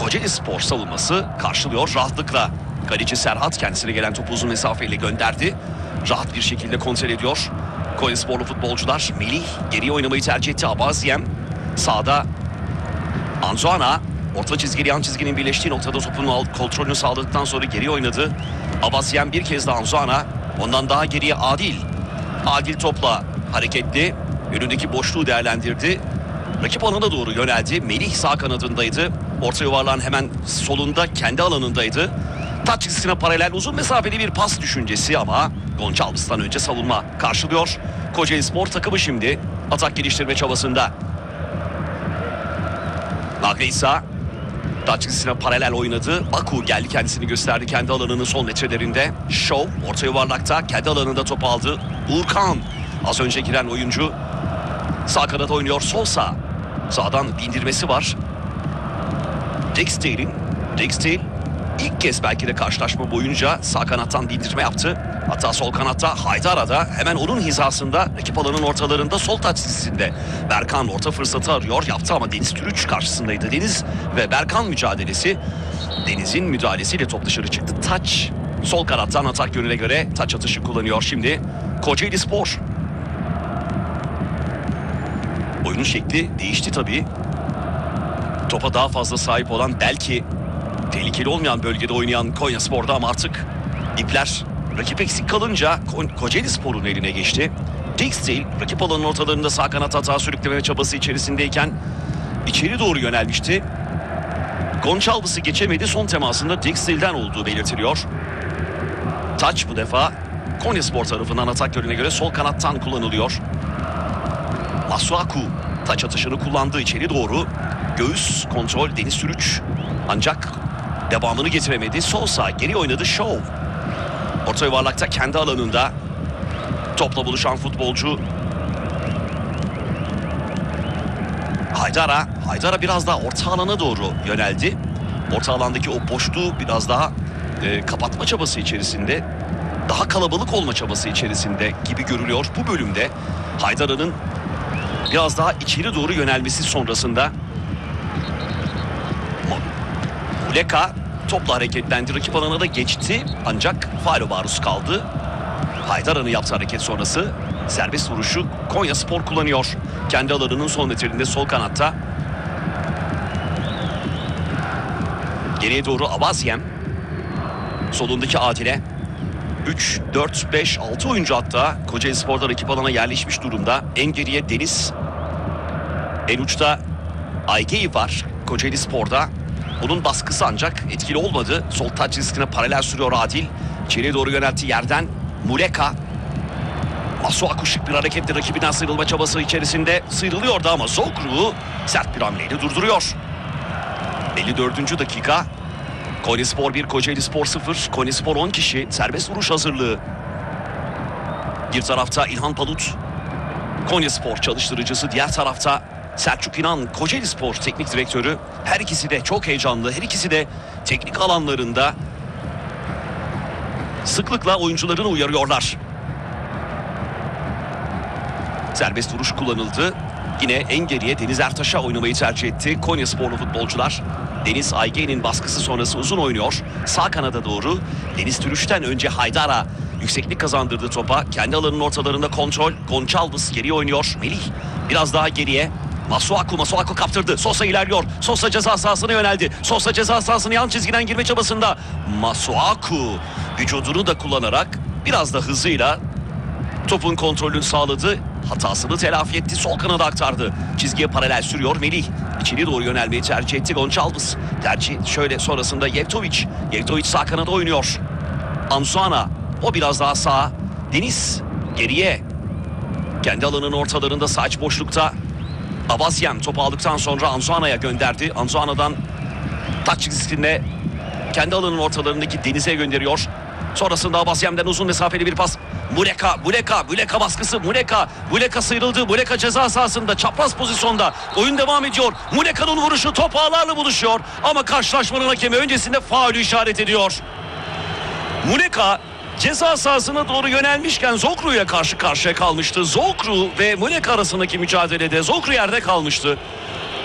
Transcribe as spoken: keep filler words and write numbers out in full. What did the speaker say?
Kocaelispor savunması karşılıyor rahatlıkla. Kaleci Serhat kendisine gelen topu uzun mesafeyle gönderdi. Rahat bir şekilde kontrol ediyor Konyasporlu futbolcular. Melih geriye oynamayı tercih etti. Abaziem sağda. Anzuana orta çizgiyle yan çizginin birleştiği noktada topun kontrolünü sağladıktan sonra geri oynadı. Abaziem bir kez de Anzuana. Ondan daha geriye Adil. Adil topla hareketli. Önündeki boşluğu değerlendirdi. Rakip alana doğru yöneldi. Melih sağ kanadındaydı. Orta yuvarlağın hemen solunda kendi alanındaydı. Taç çizgisine paralel uzun mesafeli bir pas düşüncesi ama Gonçalves'tan önce savunma karşılıyor. Kocaelispor takımı şimdi atak geliştirme çabasında. Nagreisa taç çizgisine paralel oynadı. Baku geldi, kendisini gösterdi kendi alanının son metrelerinde. Şov orta yuvarlakta kendi alanında top aldı. Uğurkan az önce giren oyuncu sağ kanada oynuyor. Sosa sağdan bindirmesi var. Dexter'in Dexter ilk kez belki de karşılaşma boyunca sağ kanattan bindirme yaptı. Hatta sol kanatta Haydara da hemen onun hizasında rakip alanın ortalarında sol taç çizgisinde. Berkan orta fırsatı arıyor, yaptı ama Deniz Türüç karşısındaydı. Deniz ve Berkan mücadelesi. Deniz'in müdahalesiyle top dışarı çıktı. Taç sol kanattan atak yönüne göre taç atışı kullanıyor şimdi Kocaelispor. Oyunun şekli değişti tabii. Topa daha fazla sahip olan, belki tehlikeli olmayan bölgede oynayan Konyaspor'da ama artık ipler rakip eksik kalınca Ko- Kocaelispor'un eline geçti. Dixdale rakip alanın ortalarında sağ kanat hata sürükleme çabası içerisindeyken içeri doğru yönelmişti. Gonçalves'ı geçemedi. Son temasında Dixdale'den olduğu belirtiliyor. Taç bu defa Konyaspor tarafından atak yönüne göre sol kanattan kullanılıyor. Masuaku taç atışını kullandığı içeri doğru. Göğüs kontrol Deniz Sürüç. Ancak devamını getiremedi. Sosa geri oynadı. Şov. Orta yuvarlakta kendi alanında topla buluşan futbolcu Haydara. Haydara biraz daha orta alana doğru yöneldi. Orta alandaki o boşluğu biraz daha e, kapatma çabası içerisinde, daha kalabalık olma çabası içerisinde gibi görülüyor bu bölümde. Haydara'nın biraz daha içeri doğru yönelmesi sonrasında Muleka topla hareketlendi. Rakip alana da geçti. Ancak faule maruz kaldı. Haydara'nın yaptığı hareket sonrası serbest vuruşu Konyaspor kullanıyor. Kendi alanının son metrelerinde sol kanatta. Geriye doğru Abaziem. Solundaki Adile. üç, dört, beş, altı oyuncu hatta Kocaelispor'da rakip alana yerleşmiş durumda. En geriye Deniz. En uçta Aygeyi var Kocaelispor'da. Onun baskısı ancak etkili olmadı. Sol taç çizgisine paralel sürüyor Adil. İçeriye doğru yöneltti yerden. Muleka. Masuaku şık bir hareketle rakibinden sıyrılma çabası içerisinde sıyrılıyordu ama Zokru sert bir hamleyle durduruyor. elli dördüncü dakika. Konyaspor bir, Kocaelispor sıfır. Konyaspor on kişi. Serbest vuruş hazırlığı. Bir tarafta İlhan Palut, Konyaspor çalıştırıcısı. Diğer tarafta Selçuk İnan, Kocaelispor teknik direktörü. Her ikisi de çok heyecanlı. Her ikisi de teknik alanlarında sıklıkla oyuncularını uyarıyorlar. Serbest vuruş kullanıldı. Yine en geriye Deniz Ertaş'a oynamayı tercih etti Konyasporlu futbolcular. Deniz Ayge'nin baskısı sonrası uzun oynuyor. Sağ kanada doğru. Deniz Türüş'ten önce Haydara yükseklik kazandırdı topa. Kendi alanının ortalarında kontrol. Gonçalves geriye oynuyor. Melih biraz daha geriye. Masuaku, Masuaku kaptırdı. Sosa ilerliyor. Sosa ceza sahasına yöneldi. Sosa ceza sahasına yan çizgiden girme çabasında. Masuaku vücudunu da kullanarak biraz da hızıyla topun kontrolünü sağladı. Hatasını telafi etti. Sol kanada aktardı. Çizgiye paralel sürüyor Melih. İçeri doğru yönelmeyi tercih etti Gonçalves. Tercih şöyle sonrasında Yevtovic. Yevtovic sağ kanada oynuyor. Anzuana. O biraz daha sağa. Deniz geriye. Kendi alanının ortalarında sağ iç boşlukta. Abaziem topu aldıktan sonra Anzuana'ya gönderdi. Anzuana'dan taç çizgisinde kendi alanının ortalarındaki Deniz'e gönderiyor. Sonrasında Abaziem'den uzun mesafeli bir pas. Muleka, Muleka, Muleka baskısı. Muleka, Muleka sıyrıldı. Muleka ceza sahasında çapraz pozisyonda. Oyun devam ediyor. Muleka'nın vuruşu top ağlarla buluşuyor. Ama karşılaşmanın hakemi öncesinde faulü işaret ediyor. Muleka ceza sahasına doğru yönelmişken Zokru'ya karşı karşıya kalmıştı. Zokru ve Muleka arasındaki mücadelede Zokru yerde kalmıştı.